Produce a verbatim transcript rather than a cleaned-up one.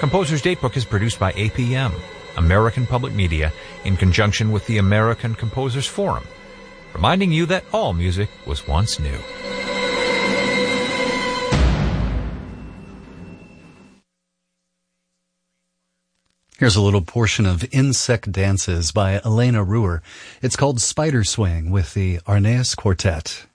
Composer's Datebook is produced by A P M, American Public Media, in conjunction with the American Composers Forum, reminding you that all music was once new. Here's a little portion of Insect Dances by Elena Ruhr. It's called Spider Swing with the Arneus Quartet.